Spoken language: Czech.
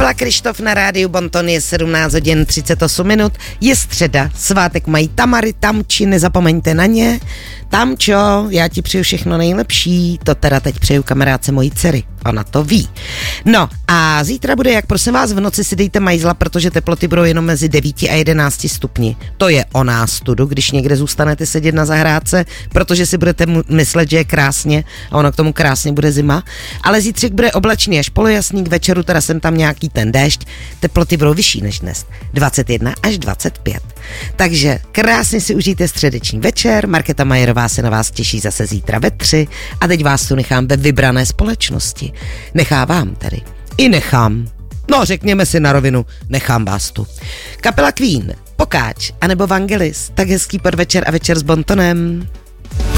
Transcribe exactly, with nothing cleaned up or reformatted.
Vila Krištof na rádiu Bonton, je sedmnáct hodin třicet osm minut, je středa, svátek mají Tamary, Tamči, nezapomeňte na ně. Tamčo, já ti přeju všechno nejlepší, to teda teď přeju kamarádce mojí dcery, ona to ví. No a zítra bude, jak prosím vás, v noci si dejte majzla, protože teploty budou jenom mezi devíti a jedenácti stupni. To je o nástudu, když někde zůstanete sedět na zahrádce, protože si budete myslet, že je krásně a ono k tomu krásně bude zima. Ale zítřek bude oblačný až polojasný, k večeru teda sem tam nějaký ten déšť, teploty budou vyšší než dnes, dvacet jedna až dvacet pět. Takže krásně si užijte středeční večer, Markéta Majerová se na vás těší zase zítra ve tři a teď vás tu nechám ve vybrané společnosti. Nechávám tedy. I nechám. No, řekněme si na rovinu, nechám vás tu. Kapela Queen, Pokáč, anebo Vangelis, tak hezký podvečer a večer s Bontonem.